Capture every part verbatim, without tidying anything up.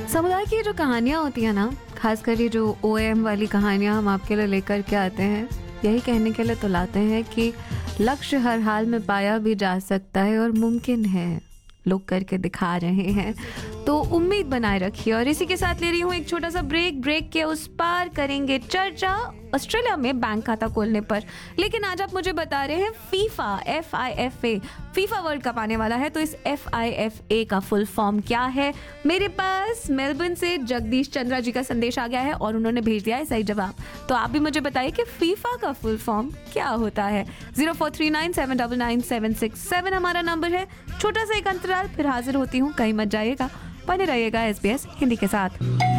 समुदाय की जो कहानियाँ होती हैं ना, खासकर ये जो ओ एम वाली कहानियाँ हम आपके लिए लेकर के आते हैं, यही कहने के लिए तो लाते हैं कि लक्ष्य हर हाल में पाया भी जा सकता है और मुमकिन है, लोग करके दिखा रहे हैं। तो उम्मीद बनाए रखिए और इसी के साथ ले रही हूँ एक छोटा सा ब्रेक। ब्रेक के उस पार करेंगे चर्चा ऑस्ट्रेलिया में बैंक खाता खोलने पर। लेकिन आज आप मुझे बता रहे हैं FIFA F I F A FIFA world cup आने वाला है, तो इस एफ आई एफ ए का फुल फॉर्म क्या है? मेरे पास मेलबर्न से जगदीश चंद्रा जी का संदेश आ गया है और उन्होंने भेज दिया है सही जवाब। तो आप भी मुझे बताइए कि फीफा का फुल फॉर्म क्या होता है। Zero four three nine seven double nine seven six seven हमारा नंबर है। छोटा सा एक अंतराल, फिर हाजिर होती हूँ, कहीं मत जाइएगा, बने रहिएगा एस बी एस हिंदी के साथ।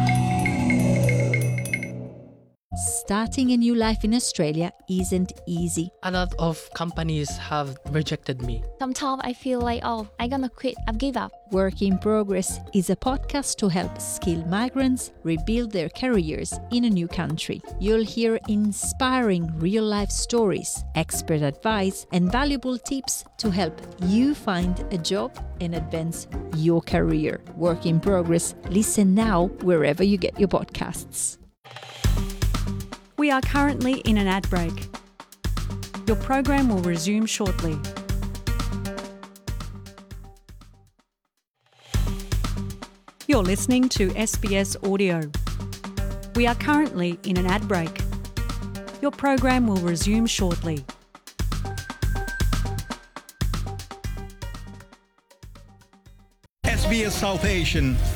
Starting a new life in Australia isn't easy. A lot of companies have rejected me. Sometimes I feel like, oh, I'm gonna quit, I've give up. Work in Progress is a podcast to help skilled migrants rebuild their careers in a new country. You'll hear inspiring real-life stories, expert advice, and valuable tips to help you find a job and advance your career. Work in Progress. Listen now wherever you get your podcasts. We are currently in an ad break. Your program will resume shortly. You're listening to S B S Audio. We are currently in an ad break. Your program will resume shortly. S B S South Asian